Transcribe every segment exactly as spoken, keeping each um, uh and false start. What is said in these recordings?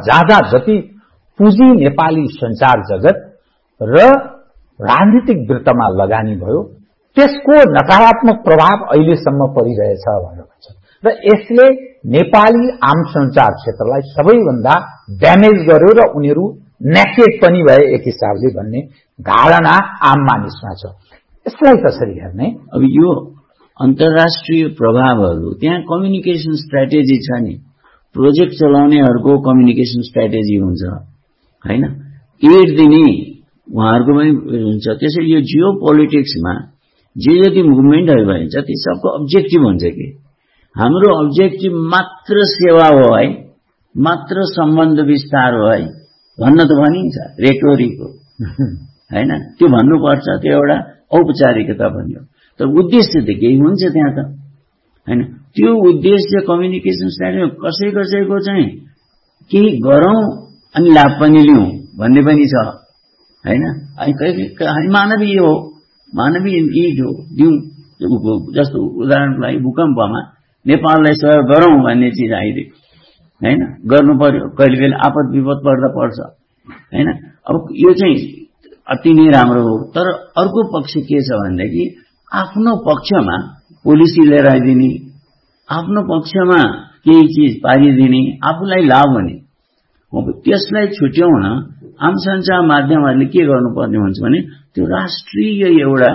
जाँदा जति पुँजी नेपाली संचार जगत र राजनीतिक वृत्तमा लगानी भयो त्यसको नकारात्मक प्रभाव अहिलेसम्म परिरहेछ भनेर भन्छ र यसले नेपाली आम संचार क्षेत्रलाई सबैभन्दा ड्यामेज गर्यो र उनीहरू नेकेड पनि भए एक हिसाबले भन्ने धारणा आम मानिसमा छ। यसलाई कसरी हेर्ने? अब यो अन्तर्राष्ट्रिय प्रभावहरू त्यहाँ कम्युनिकेसन स्ट्राटेजी छ नि, प्रोजेक्ट चलाउनेहरूको कम्युनिकेसन स्ट्राटेजी हुन्छ हैन, एड दिने उहाँहरूको पनि हुन्छ। त्यसैले यो जियो पोलिटिक्समा जे जति मुभमेन्टहरू भइन्छ ती सबको अब्जेक्टिभ हुन्छ कि हाम्रो अब्जेक्टिभ मात्र सेवा हो है, मात्र सम्बन्ध विस्तार हो है भन्न त भनिन्छ रेटोरिक हो हैन, त्यो भन्नुपर्छ, त्यो एउटा औपचारिकता भन्यो। तर उद्देश्य त केही हुन्छ त्यहाँ त हैन। त्यो उद्देश्य कम्युनिकेसन स्ट्राटेजी कसै कसैको चाहिँ केही गरौं अनि लाभ पनि लिउँ भन्ने पनि छ हैन। अनि मानवीय हो, मानवीय नीड हो, दिउँ। जस्तो उदाहरणको लागि भूकम्पमा नेपाललाई सहयोग गरौं भन्ने चिज आइदियो हैन, गर्नु पर्यो, कहिले कहिले आपद विपद पर्दा पर्छ हैन। अब यो चाहिँ अति नै राम्रो हो। तर अर्को पक्ष के छ भनेदेखि आफ्नो पक्षमा पोलिसी लिएर आइदिने, आफ्नो पक्षमा केही चिज पारिदिने, आफूलाई लाभ हुने, त्यसलाई छुट्याउन आम सञ्चार माध्यमहरूले के गर्नुपर्ने हुन्छ भने त्यो राष्ट्रिय एउटा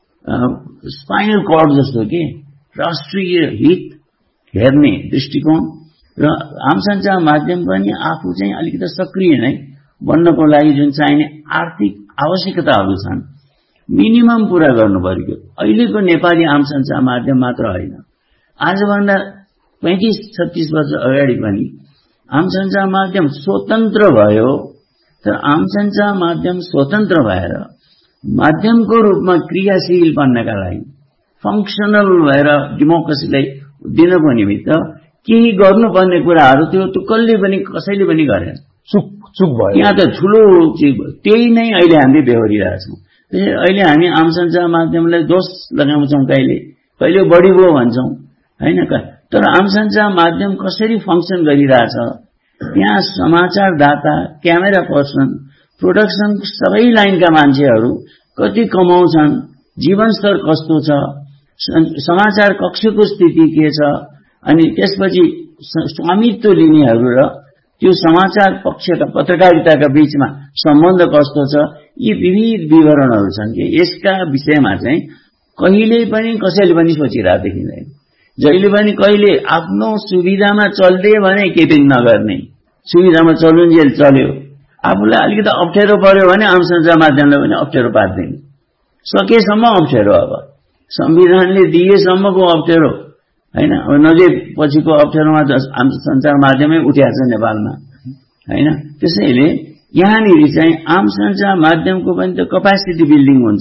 स्पाइनल कर्ड जस्तो के राष्ट्रिय हित हेर्ने दृष्टिकोण र आम सञ्चार माध्यम पनि आफू चाहिँ अलिकति सक्रिय नै बन्नको लागि जुन चाहिने आर्थिक आवश्यकताहरू छन् मिनिमम पूरा गर्नु पर्यो। अहिलेको नेपाली आम सञ्चार माध्यम मात्र होइन, आजभन्दा पैंतीस छत्तीस वर्ष अगाडि पनि आम सञ्चार माध्यम स्वतन्त्र भयो। तर आम सञ्चार माध्यम स्वतन्त्र भएर माध्यमको रूपमा क्रियाशील बन्नका लागि फंक्सनल भएर डेमोक्रेसीलाई दिनको निमित्त केही गर्नुपर्ने कुराहरू त्यो कसले पनि कसैले पनि गरेन, चुक चुक भयो। यहाँ त ठूलो चिज भयो। त्यही नै अहिले हामीले बेहोरिरहेछौँ। अहिले हामी आम सञ्चार माध्यमलाई दोष लगाउँछौँ, कहिले कहिले बढी भयो भन्छौँ हैन। तर आम सञ्चार माध्यम कसरी फंक्सन गरिरहेछ, यहाँ समाचारदाता, क्यामेरा पर्सन, प्रोडक्सन सबै लाइनका मान्छेहरू कति कमाउँछन्, जीवनस्तर कस्तो छ, समाचार कक्षको स्थिति के छ, अनि त्यसपछि स्वामित्व लिनेहरू र त्यो समाचार पक्षका पत्रकारिताका बीचमा सम्बन्ध कस्तो छ, यी विविध विवरणहरू छन् कि यसका विषयमा चाहिँ कहिले पनि कसैले पनि सोचिरहेको देखिँदैन। जहिले पनि कहिले आफ्नो सुविधामा चल्दे भने केही पनि नगर्ने, सुविधामा चलुन्जेल चल्यो, आफूलाई अलिकति अप्ठ्यारो पर्यो भने आम सञ्चार माध्यमले पनि अप्ठ्यारो पार्दैन, सकेसम्म अप्ठ्यारो। अब संविधानले दिएसम्मको अप्ठ्यारो हैन, अब नजिक पछिको अप्ठ्यारोमा आम सञ्चार माध्यमै उठ्याएको छ नेपालमा हैन। त्यसैले यहाँनिर चाहिँ आम सञ्चार माध्यमको पनि त क्यापेसिटी बिल्डिङ हुन्छ,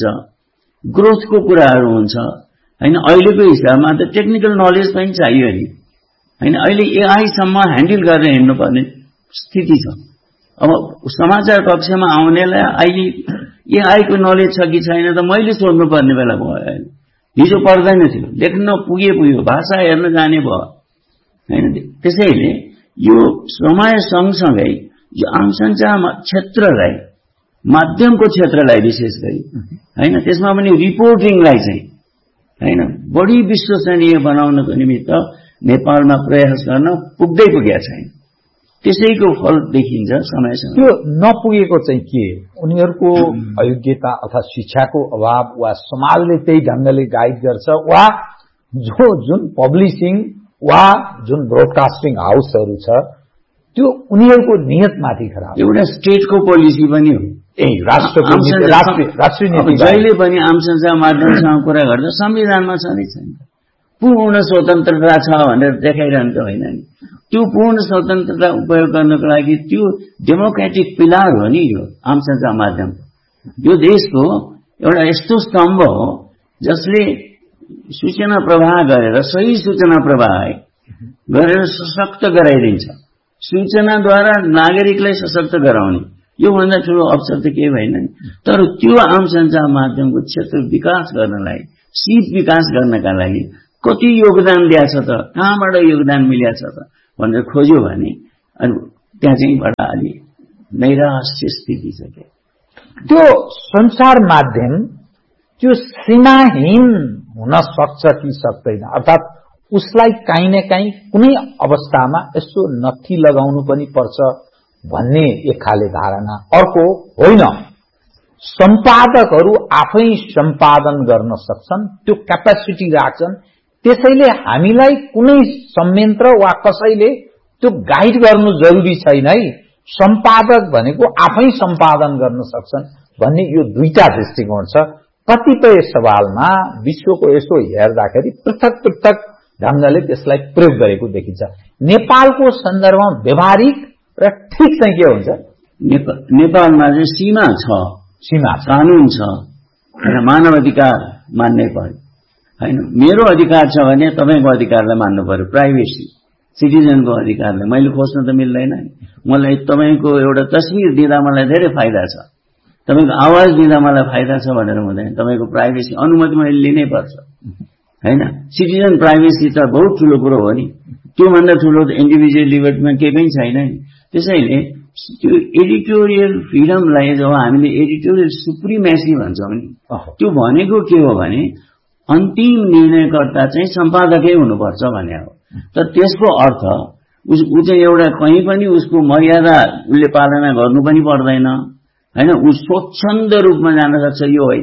ग्रोथको कुराहरू हुन्छ हैन। अहिलेको हिसाबमा त टेक्निकल नलेज पनि चाहियो नि हैन। अहिले एआईसम्म ह्यान्डल गरेर हिँड्नुपर्ने स्थिति छ। अब समाचार कक्षमा आउनेलाई अहिले एआईको नलेज छ कि छैन त मैले सोध्नुपर्ने बेला भयो। हिजो पर्दैन थियो, लेख्न पुगे पुग्यो, भाषा हेर्न जाने भयो हैन। त्यसैले यो समय सँगसँगै यो आम सञ्चार क्षेत्रलाई, माध्यमको क्षेत्रलाई विशेष गरी हैन, त्यसमा पनि रिपोर्टिङलाई चाहिँ हैन बढी विश्वसनीय बनाउनको निमित्त नेपालमा प्रयास गर्न पुग्दै पुगेको छैन। त्यसैको फल देखिन्छ समयसँग। त्यो नपुगेको चाहिँ के, उनीहरूको अयोग्यता अथवा शिक्षाको अभाव वा समाजले त्यही ढंगले गाइड गर्छ वा जो जुन पब्लिसिङ वा जुन ब्रोडकास्टिङ हाउसहरू छ त्यो उनीहरूको नियतमाथि खराब, एउटा स्टेटको पोलिसी पनि हो। ए राष्ट्रको राष्ट्रिय नीति जहिले पनि आम सञ्चार माध्यमसँग कुरा गर्दा संविधानमा छँदै छैन पूर्ण स्वतन्त्रता छ भनेर देखाइरहनु त होइन नि। त्यो पूर्ण स्वतन्त्रता उपयोग गर्नको लागि त्यो डेमोक्रेटिक पिलार हो नि यो आम सञ्चार माध्यम। यो देशको एउटा यस्तो स्तम्भ हो जसले सूचना प्रवाह गरेर सही सूचना प्रवाह गरेर सशक्त गराइदिन्छ। सूचनाद्वारा नागरिकलाई सशक्त गराउने यो भन्दा ठूलो अवसर त केही भएन नि। तर त्यो आम सञ्चार माध्यमको क्षेत्र विकास गर्नलाई, सिप विकास गर्नका लागि कति योगदान दिएको छ त, कहाँबाट योगदान मिलेको छ त भनेर खोज्यो भने त्यहाँ चाहिँ बडा अलि नैराश्य स्थिति छ। त्यो संचार माध्यम त्यो सीमाहीन हुन सक्छ कि सक्दैन, अर्थात उसलाई काहीँ न काहीँ कुनै अवस्थामा यस्तो नथी लगाउनु पनि पर्छ भन्ने एक खाले धारणा। अर्को होइन, सम्पादकहरू आफै सम्पादन गर्न सक्छन्, त्यो क्यापेसिटी राख्छन्, त्यसैले हामीलाई कुनै संयन्त्र वा कसैले त्यो गाइड गर्नु जरुरी छैन है, सम्पादक भनेको आफै सम्पादन गर्न सक्छन् भन्ने यो दुईटा दृष्टिकोण छ। कतिपय सवालमा विश्वको यसो हेर्दाखेरि पृथक पृथक ढंगले त्यसलाई प्रयोग गरेको देखिन्छ। नेपालको सन्दर्भमा व्यवहारिक र ठीक चाहिँ के हुन्छ? नेपालमा चाहिँ सीमा छ, सीमा छ, कानून छ र मानव अधिकार मान्नै पर्यो हैन। मेरो अधिकार छ भने तपाईको अधिकारलाई मान्नु पर्यो। प्राइभेसी, सिटिजनको अधिकारलाई मैले खोज्न त मिल्दैन। मलाई तपाईको एउटा तस्बिर दिँदा मलाई धेरै फाइदा छ, तपाईको आवाज दिँदा मलाई फाइदा छ भनेर हुँदैन। तपाईको प्राइभेसी अनुमति मैले लिनै पर्छ हैन। सिटिजन प्राइभेसी त बहुत ठूलो कुरो हो नि, त्यो भन्दा ठूलो त इन्डिभिजुअल लिबर्टीमा केही पनि छैन नि। त्यसैले त्यो एडिटोरियल फ्रिडमलाई जब हामीले एडिटोरियल सुप्रिमेसी भन्छौं नि, त्यो भनेको के हो भने अन्तिम निर्णयकर्ता चाहिँ सम्पादकै हुनुपर्छ भने हो। तर त्यसको अर्थ उस उ चाहिँ एउटा कहीं पनि उसको मर्यादा उसले पालना गर्नु पनि पर्दैन हैन। उ स्वच्छन्द रूपमा जान सक्छ, यो होइन।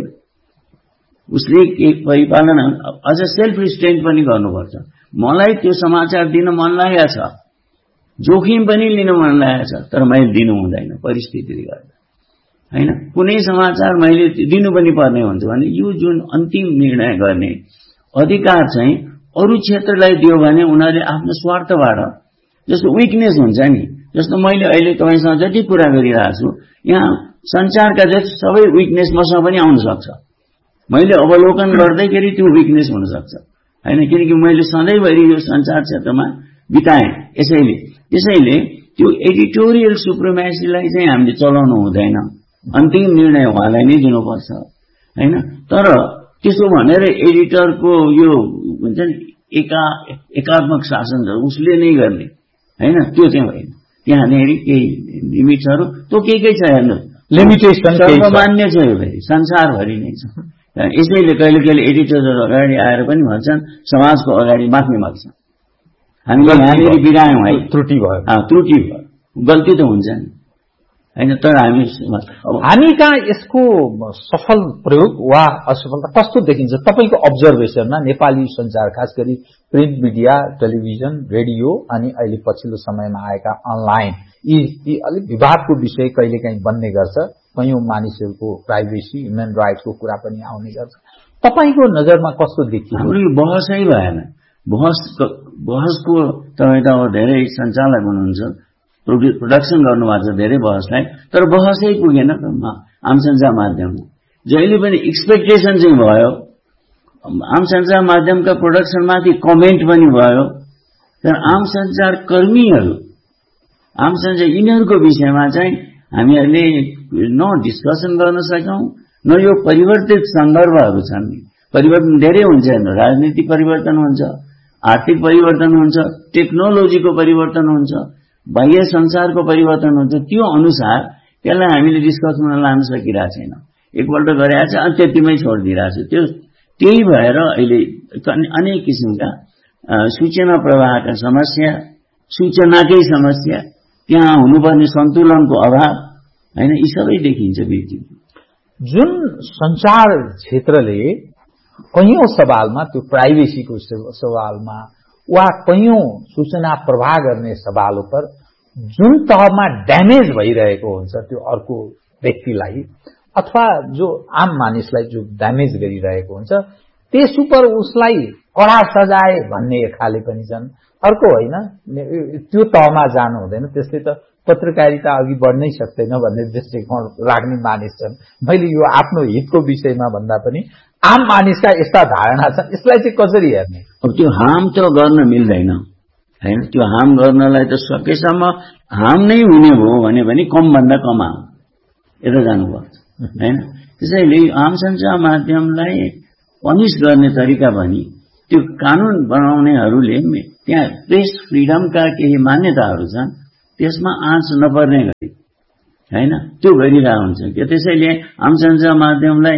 उसले एक परिपालना अझ सेल्फ रिस्ट्रेन्ट पनि गर्नुपर्छ। मलाई त्यो समाचार दिन मन लागेको छ, जोखिम पनि लिन मन लागेको छ, तर मैले दिनु हुँदैन परिस्थितिले गर्दा हैन। कुनै समाचार मैले दिनु पनि पर्ने हुन्छ भने यो जुन अन्तिम निर्णय गर्ने अधिकार चाहिँ अरु क्षेत्रलाई दियो भने उनीहरूले आफ्नो स्वार्थबाट, जस्तो विकनेस हुन्छ नि, जस्तो मैले अहिले तपाईसँग जति कुरा गरिरहेको छु यहाँ संचारका जति सबै विकनेस मसँग पनि आउन सक्छ। मैले अवलोकन गर्दैखेरि त्यो विकनेस हुन सक्छ हैन, किनकि मैले सधैँभरि यो संचार क्षेत्रमा बिताएँ। यसैले त्यसैले त्यो एडिटोरियल सुप्रिमेसीलाई चाहिँ हामीले चलाउनु हुँदैन, अन्तिम निर्णय उहाँलाई नै दिनुपर्छ हैन। तर त्यसो भनेर एडिटरको यो हुन्छ नि एका एकात्मक शासन उसले नै गर्ने हैन, त्यो चाहिँ होइन। त्यहाँनिर केही लिमिट्सहरू तोकेकै छ, हेर्नु लिमिटेसन सर्वमान्य छ, यो फेरि संसारभरि नै छ। यसैले कहिले कहिले एडिटरहरू अगाडि आएर पनि भन्छन् समाजको अगाडि माफी माग्छन्, हामीले यहाँनिर बिरायौँ है, त्रुटि भयो, त्रुटि भयो, गल्ती त हुन्छ नि हैन। तर हामी हामी कहाँ यसको सफल प्रयोग वा असफलता कस्तो देखिन्छ तपाईको अब्जर्भेसनमा? नेपाली संचार, खास गरी प्रिन्ट मिडिया, टेलिभिजन, रेडियो अनि अहिले पछिल्लो समयमा आएका अनलाइन, यी यी अलिक विवादको विषय कहिलेकाहीँ बन्ने गर्छ। कयौं मानिसहरूको प्राइभेसी, ह्युमन राइट्सको कुरा पनि आउने गर्छ। तपाईको नजरमा कस्तो देखिन्छ? हाम्रो यो बहसै भएन। बहस बहसको तपाईँ त अब धेरै सञ्चालक हुनुहुन्छ, प्रोडक्सन गर्नुभएको छ धेरै बहसलाई, तर बहसै पुगेन आम सञ्चार माध्यममा। जहिले पनि एक्सपेक्टेसन चाहिँ भयो, आम सञ्चार माध्यमका प्रोडक्सनमाथि कमेन्ट पनि भयो, तर आम सञ्चार कर्मीहरू, आम सञ्चार यिनीहरूको विषयमा चाहिँ हामीहरूले न डिस्कसन गर्न सक्यौं, न यो परिवर्तित सन्दर्भहरू छन्। परिवर्तन धेरै हुन्छ, राजनीतिक परिवर्तन हुन्छ, आर्थिक परिवर्तन हुन्छ, टेक्नोलोजीको परिवर्तन हुन्छ, बाह्य संसारको परिवर्तन हुन्छ। त्यो अनुसार त्यसलाई हामीले डिस्कसनमा लान सकिरहेको छैन। एकपल्ट गरेको छ अनि त्यतिमै छोडिदिइरहेको छ। त्यो त्यही भएर अहिले अनेक किसिमका सूचना प्रवाहका समस्या, सूचनाकै समस्या, त्यहाँ हुनुपर्ने सन्तुलनको अभाव हैन, यी सबै देखिन्छ। बिर्ती जुन संचार क्षेत्रले कयौं सवालमा, त्यो प्राइभेसीको सवालमा वा कयौं सूचना प्रवाह गर्ने सवाल उप जुन तहमा ड्यामेज भइरहेको हुन्छ त्यो अर्को व्यक्तिलाई अथवा जो आम मानिसलाई जो ड्यामेज गरिरहेको हुन्छ त्यस उप उसलाई कडा सजाय भन्ने खाले पनि छन्। अर्को होइन, त्यो तहमा जानु हुँदैन, त्यसले त पत्रकारिता अघि बढ्नै सक्दैन भन्ने दृष्टिकोण राख्ने मानिस छन्। मैले यो आफ्नो हितको विषयमा भन्दा पनि आम मानिसका यस्ता धारणा छन्, यसलाई चाहिँ कसरी हेर्ने? अब त्यो हार्म त गर्न मिल्दैन हैन। त्यो हार्म गर्नलाई त सकेसम्म हार्म नै हुने भयो भने पनि कम भन्दा कम हार्म यता जानुपर्छ हैन। त्यसैले आम सञ्चार माध्यमलाई पनिश गर्ने तरिका पनि त्यो कानून बनाउनेहरूले त्यहाँ प्रेस फ्रिडमका केही मान्यताहरू छन्, त्यसमा आँच नपर्ने गरी हैन त्यो गरिरहेको हुन्छ के। त्यसैले आम सञ्चार माध्यमलाई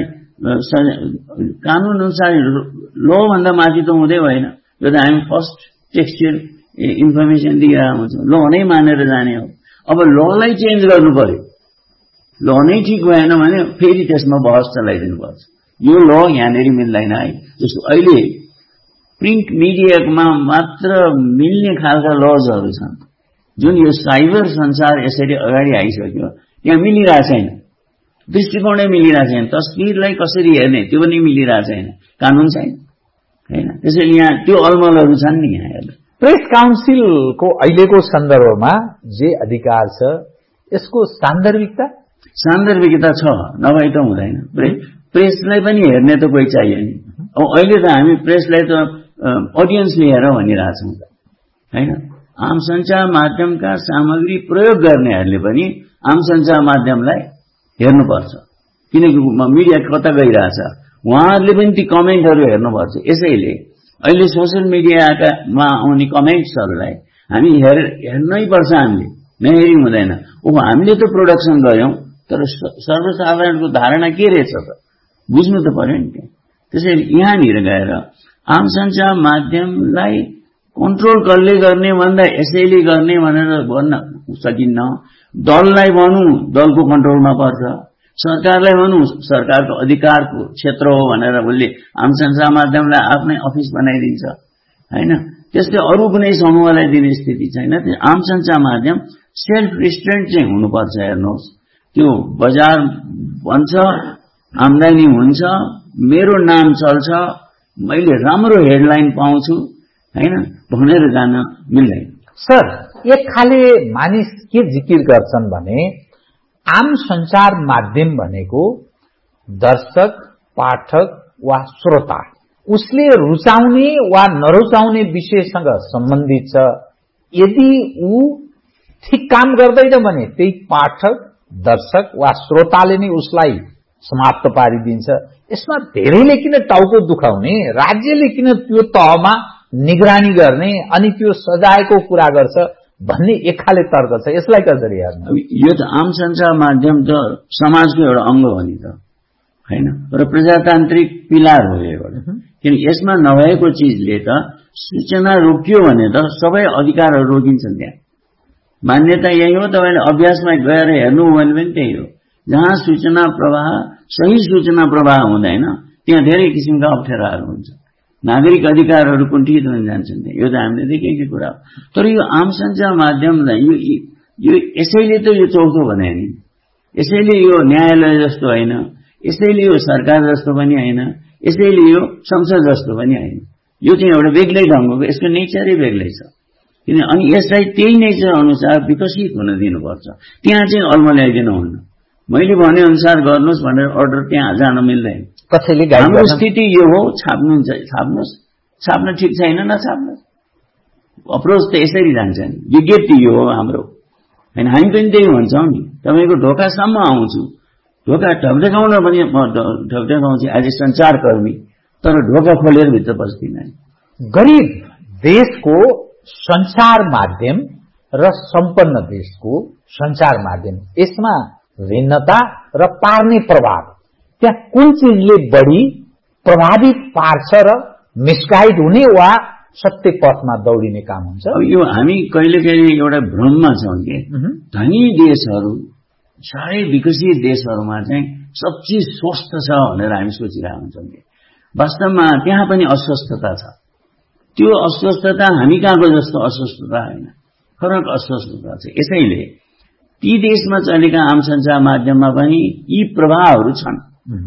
कानून अनुसार ल भन्दा माथि त हुँदै भएन। यो त हामी फर्स्ट टेक्सचुअल इन्फर्मेसन दिइरहेको हुन्छौँ, ल नै मानेर जाने हो। अब ललाई चेन्ज गर्नु पर्यो, ल नै ठिक भएन भने फेरि त्यसमा बहस चलाइदिनु पर्छ। यो ल यहाँनिर मिल्दैन है। जस्तो अहिले प्रिन्ट मिडियामा मात्र मिल्ने खालका लजहरू छन्, जुन यो साइबर संसार यसरी अगाडि आइसक्यो यहाँ मिलिरहेको छैन, दृष्टिकोणै मिलिरहेको छैन, तस्विरलाई कसरी हेर्ने त्यो पनि मिलिरहेको छैन, कानून छैन हैन। त्यसैले यहाँ त्यो अलमलहरू छन् नि। यहाँ हेर्नु प्रेस काउन्सिलको अहिलेको सन्दर्भमा जे अधिकार छ यसको सान्दर्भिकता सान्दर्भिकता छ, नभए त हुँदैन। प्रेसलाई पनि हेर्ने त कोही चाहियो नि। अब अहिले त हामी प्रेसलाई त अडियन्सले हेर भनिरहेछौँ हैन। आम सञ्चार माध्यमका सामग्री प्रयोग गर्नेहरूले पनि आम सञ्चार माध्यमलाई हेर्नुपर्छ, किनकि मिडिया कता गइरहेछ उहाँहरूले पनि ती कमेन्टहरू हेर्नुपर्छ। यसैले अहिले सोसियल मिडियामा आउने कमेन्ट्सहरूलाई हामी हेर हेर्नै पर्छ, हामीले नहेरी हुँदैन। ओ हामीले त प्रोडक्सन गर्यौं, तर सर्वसाधारणको धारणा के रहेछ त बुझ्नु त पर्यो नि। त्यसैले यहाँनिर गएर आम सञ्चार माध्यमलाई कन्ट्रोल कसले गर्ने भन्दा यसैले गर्ने भनेर भन्न सकिन्न। दललाई भनौँ दलको कन्ट्रोलमा पर्छ, सरकारलाई भनौँ सरकारको अधिकारको क्षेत्र हो भनेर उसले आम सञ्चार माध्यमलाई आफ्नै अफिस बनाइदिन्छ हैन। त्यस्तै अरू कुनै समूहलाई दिने स्थिति छैन। आम सञ्चार माध्यम सेल्फ रिस्ट्रेन्ट चाहिँ हुनुपर्छ। हेर्नुहोस् त्यो बजार बन्छ, आम्दानी हुन्छ, मेरो नाम चल्छ, मैले राम्रो हेडलाइन पाउँछु हैन भनेर जान मिल्दैन। सर एक खाले मानिस के जिकिर गर्छन् भने आम सञ्चार माध्यम भनेको दर्शक पाठक वा श्रोता उसले रुचाउने वा नरुचाउने विषयसँग सम्बन्धित छ। यदि ऊ ठिक काम गर्दैन भने त्यही पाठक दर्शक वा श्रोताले नै उसलाई समाप्त पारिदिन्छ। यसमा धेरैले किन टाउको दुखाउने, राज्यले किन त्यो तहमा निगरानी गर्ने अनि त्यो सजायको कुरा गर्छ भन्ने एक खाले तर्क छ। यसलाई कसरी हेर्नु? यो त आम सञ्चार माध्यम त समाजको एउटा अङ्ग हो नि त हैन, र प्रजातान्त्रिक पिलार हो एउटा। किन यसमा नभएको चिजले त सूचना रोकियो भने त सबै अधिकारहरू रोकिन्छन्। त्यहाँ मान्यता यही हो। तपाईले अभ्यासमा गएर हेर्नु भने पनि त्यही हो। जहाँ सूचना प्रवाह सही सूचना प्रवाह हुँदैन त्यहाँ धेरै किसिमका अप्ठ्याराहरू हुन्छ, नागरिक अधिकारहरू कुण्ठित हुन जान्छन्। यो त हामीले देखेकै कुरा हो। तर यो आम सञ्चार माध्यमलाई यो यो यसैले त यो चौथो भने नि, यसैले यो न्यायालय जस्तो होइन, यसैले यो सरकार जस्तो पनि होइन, यसैले यो संसद जस्तो पनि होइन। यो चाहिँ एउटा बेग्लै ढङ्गको, यसको नेचरै बेग्लै छ। किन अनि यसलाई त्यही नेचर अनुसार विकसित हुन दिनुपर्छ। त्यहाँ चाहिँ अल्मल्याइदिनु हुन्न। मैले भने अनुसार गर्नुहोस् भनेर अर्डर त्यहाँ जान मिल्दैन। कसैले हाम्रो स्थिति यो हो, छाप्नुहुन्छ छाप्नुहोस्, छाप्न ठिक छैन नछाप्नुहोस्। अप्रोच त यसरी जान्छ नि, विज्ञप्ति यो हो हाम्रो हैन। हामी पनि त्यही भन्छौँ नि, तपाईँको ढोकासम्म आउँछु, ढोका ढकढकाउन पनि म ढकढकाउँछु एज ए सञ्चारकर्मी, तर ढोका खोलेर भित्र पस्दिनँ। गरीब देशको सञ्चार माध्यम र सम्पन्न देशको सञ्चार माध्यम यसमा भिन्नता र पार्ने प्रभाव, त्यहाँ कुन चिजले बढी प्रभावित पार्छ र मिसगाइड हुने वा सत्य पथमा दौडिने काम हुन्छ? अब यो हामी कहिले कहिले एउटा भ्रममा छौँ कि धनी देशहरू साह्रै विकसित देशहरूमा चाहिँ सब चिज स्वस्थ छ भनेर हामी सोचिरहेको हुन्छौँ कि वास्तवमा त्यहाँ पनि अस्वस्थता छ। त्यो अस्वस्थता हामी कहाँको जस्तो अस्वस्थता होइन, फरक अस्वस्थता छ। यसैले ती देशमा चलेका आम सञ्चार माध्यममा पनि यी प्रभावहरू छन्।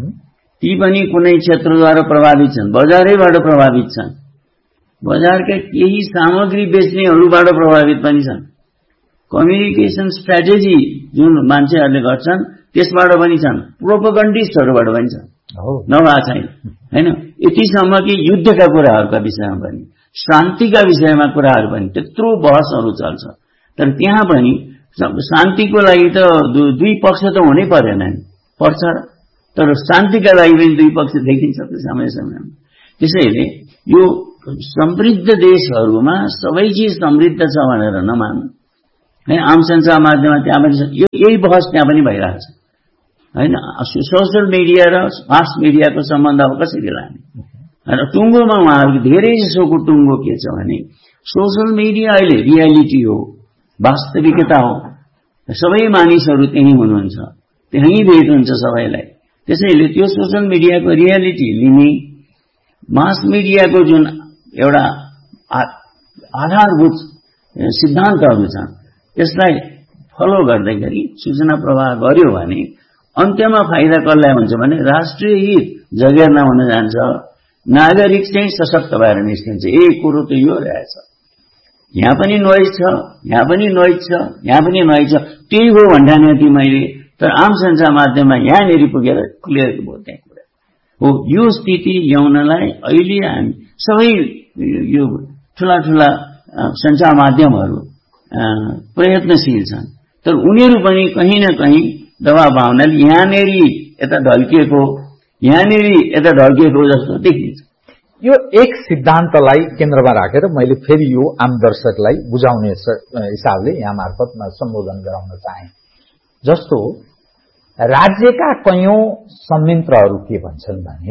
ती पनि कुनै क्षेत्रद्वारा प्रभावित छन्, बजारैबाट प्रभावित छन्, बजारका केही सामग्री बेच्नेहरूबाट प्रभावित पनि छन्। कम्युनिकेसन स्ट्राटेजी जुन मान्छेहरूले गर्छन् त्यसबाट पनि छन्, प्रोपोगन्डिस्टहरूबाट पनि छन्, नभएको छैन हैन। यतिसम्म कि युद्धका कुराहरूका विषयमा पनि, शान्तिका विषयमा कुराहरू पनि त्यत्रो बहसहरू चल्छ। तर त्यहाँ पनि शान्तिको लागि त दुई पक्ष त हुनै परेन नि, पर्छ, तर शान्तिका लागि पनि दुई पक्ष देखिन्छ त समय समयमा। त्यसैले यो समृद्ध देशहरूमा सबै चिज समृद्ध छ भनेर नमान्नु है आम सञ्चार माध्यममा त्यहाँ पनि यही बहस त्यहाँ पनि भइरहेछ हैन। सोशल मिडिया र मास मिडियाको सम्बन्ध अब कसरी लाने र टुङ्गोमा उहाँहरूको धेरै जसोको टुङ्गो के छ भने सोशल मिडिया अहिले रियालिटी हो, वास्तविकता हो, सबै मानिसहरू त्यही हुनुहुन्छ, त्यही भेट हुन्छ सबैलाई। त्यसैले त्यो सोशल मिडियाको रियालिटी लिने, मास मिडियाको जुन एउटा आधारभूत सिद्धान्तहरू छन् त्यसलाई फलो गर्दै गरी सूचना प्रवाह गर्यो भने अन्त्यमा फाइदा कसलाई हुन्छ भने राष्ट्रिय हित जगेर्ना हुन जान्छ, नागरिक चाहिँ सशक्त भएर निस्किन्छ। एक कुरो त यो रहेछ, यहाँ पनि नोइज छ, यहाँ पनि नोइज छ, यहाँ पनि नोइज छ, त्यही हो भन्ठाने थिएँ मैले। तर आम सञ्चार माध्यममा यहाँनिर पुगेर क्लियर भयो त्यहाँ कुरा हो। यो स्थिति ल्याउनलाई अहिले हामी सबै यो ठूला ठूला सञ्चार माध्यमहरू प्रयत्नशील छन्, तर उनीहरू पनि कहीँ न कहीँ दबाव भावनाले यहाँनिर यता ढल्किएको यहाँनिर यता ढल्किएको जस्तो देखिन्छ। यो एक सिद्धान्तलाई केन्द्रमा राखेर मैले फेरि यो आम दर्शकलाई बुझाउने हिसाबले यहाँ मार्फत सम्बोधन गराउन चाहे। जस्तो राज्यका कैयौं संयन्त्रहरू के भन्छन् भने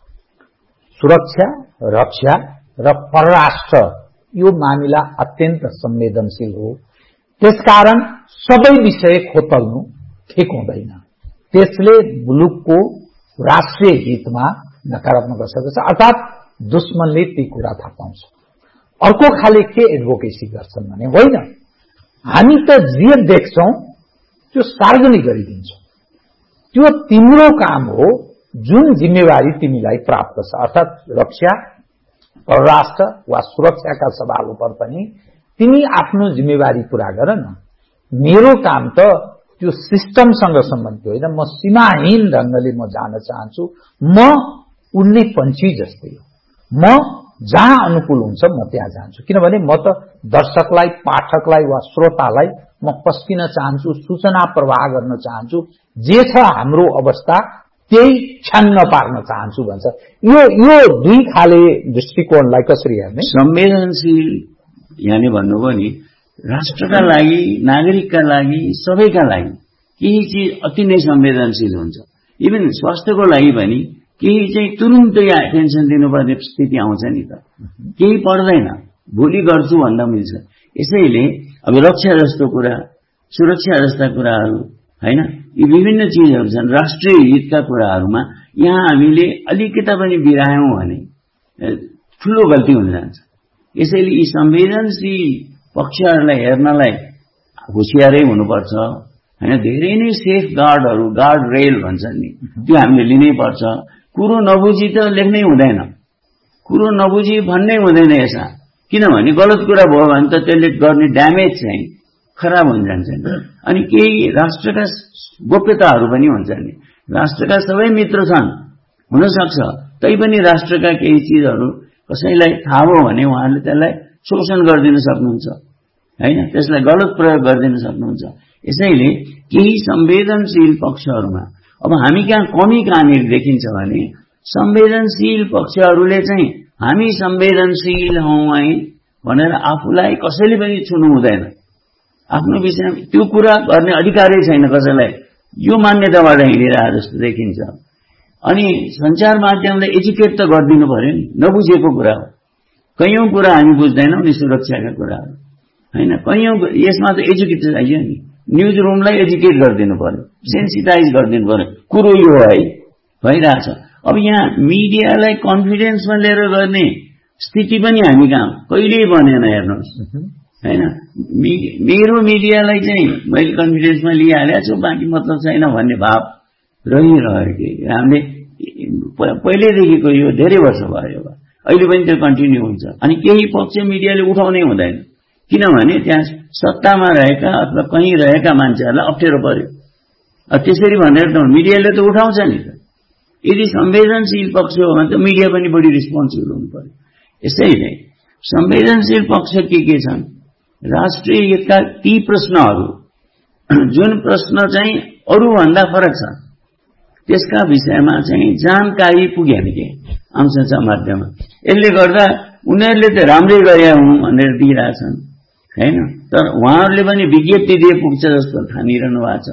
सुरक्षा, रक्षा र परराष्ट्र यो मामिला अत्यन्त संवेदनशील हो, त्यसकारण सबै विषय खोतल्नु ठिक हुँदैन, त्यसले मुलुकको राष्ट्रिय हितमा नकारात्मक असर गर्छ, अर्थात दुश्मनले ती कुरा थाहा पाउँछ। अर्को खाले के एडभोकेसी गर्छन् भने होइन, हामी त जे देख्छौं त्यो सार्वजनिक गरिदिन्छौं, त्यो तिम्रो काम हो, जुन जिम्मेवारी तिमीलाई प्राप्त छ, अर्थात रक्षा, परराष्ट्र वा सुरक्षाका सवालहरु पनि तिमी आफ्नो जिम्मेवारी पूरा गर न। मेरो काम त त्यो सिस्टमसँग सम्बन्धित होइन, म सीमाहीन ढंगले म जान चाहन्छु, म उड्ने पंक्षी जस्तै हो, म जहाँ अनुकूल हुन्छ म त्यहाँ जान्छु, किनभने म त दर्शकलाई, पाठकलाई वा श्रोतालाई म पस्किन चाहन्छु, सूचना प्रवाह गर्न चाहन्छु, जे छ हाम्रो अवस्था त्यही छान्न पार्न चाहन्छु भन्छ। यो यो दुई खाले दृष्टिकोणलाई कसरी हेर्ने? संवेदनशील यानी भन्नुभयो नि, राष्ट्रका लागि, नागरिकका लागि, सबैका लागि केही चिज अति नै संवेदनशील हुन्छ। इभन स्वास्थ्यको लागि पनि केही चाहिँ तुरुन्तै एटेन्सन दिनुपर्ने स्थिति आउँछ नि त, केही पर्दैन, भोलि गर्छु भन्दा मिल्छ। यसैले अब रक्षा जस्तो कुरा, सुरक्षा जस्ता कुराहरू हैन, यी विभिन्न चीजहरू छन् राष्ट्रिय हितका कुराहरूमा यहाँ हामीले अलिकता पनि बिरायौं भने ठूलो गल्ती हुन जान्छ। यसैले यी संवेदनशील पक्षहरूलाई हेर्नलाई होशियारै हुनुपर्छ हैन। धेरै नै सेफ गार्डहरू, गार्ड रेल भन्छन् नि, त्यो हामीले लिनै पर्छ। कुरो नबुझी त लेख्नै हुँदैन, कुरो नबुझी भन्नै हुँदैन यसमा, किनभने गलत कुरा भयो भने त त्यसले गर्ने ड्यामेज चाहिँ खराब हुन जान्छ। अनि केही राष्ट्रका गोप्यताहरू पनि हुन्छन् नि, राष्ट्रका सबै मित्र छन् हुन सक्छ, तैपनि राष्ट्रका केही चीजहरू कसैलाई थाहा भयो भने उहाँले त्यसलाई शोषण गरिदिन सक्नुहुन्छ हैन, त्यसलाई गलत प्रयोग गरिदिन सक्नुहुन्छ। यसैले केही संवेदनशील पक्षहरूमा अब हामी कहाँ कमी कहाँनिर देखिन्छ भने संवेदनशील पक्षहरूले चाहिँ हामी संवेदनशील हौं है भनेर आफूलाई कसैले पनि छुनु हुँदैन, आफ्नो विषयमा त्यो कुरा गर्ने अधिकारै छैन कसैलाई, यो मान्यताबाट हिँडिरहेको जस्तो देखिन्छ। अनि सञ्चार माध्यमले एजुकेट त गरिदिनु पर्यो नि, नबुझेको कुरा हो, कैयौं कुरा हामी बुझ्दैनौं नि, सुरक्षाका कुराहरू हैन, कैयौं यसमा त एजुकेट चाहियो नि, न्यूज रूमलाई एजुकेट गरिदिनु पर्यो, सेन्सिटाइज गरिदिनु पर्यो, कुरो यो है भइरहेछ। अब यहाँ मिडियालाई कन्फिडेन्समा लिएर गर्ने स्थिति पनि हामी कहाँ कहिल्यै बनेन हेर्नुहोस् हैन। मेरो मिडियालाई चाहिँ मैले कन्फिडेन्समा लिइहालेको छु, बाँकी मतलब छैन भन्ने भाव रहिरह्यो कि हामीले पहिल्यैदेखिको यो धेरै वर्ष भयो, अहिले पनि त्यो कन्टिन्यू हुन्छ। अनि केही पक्ष मिडियाले उठाउनै हुँदैन, किनभने त्यहाँ सत्तामा रहेका अथवा कहीँ रहेका मान्छेहरूलाई अप्ठ्यारो पर्यो। त्यसरी भनेर त मिडियाले त उठाउँछ नि त। यदि संवेदनशील पक्ष हो भने त मिडिया पनि बढी रिस्पोन्सिबल हुनु पर्यो। यसैले संवेदनशील पक्ष के के छन्, राष्ट्रिय हितका ती प्रश्नहरू जुन प्रश्न चाहिँ अरूभन्दा फरक छ त्यसका विषयमा चाहिँ जानकारी पुगेन के आम सञ्चार माध्यममा। यसले गर्दा उनीहरूले त राम्रै गरे हुँ भनेर दिइरहेछन्, हैन। तर उहाँहरूले पनि विज्ञप्ति दिए पुग्छ जस्तो ठानिरहनु भएको छ।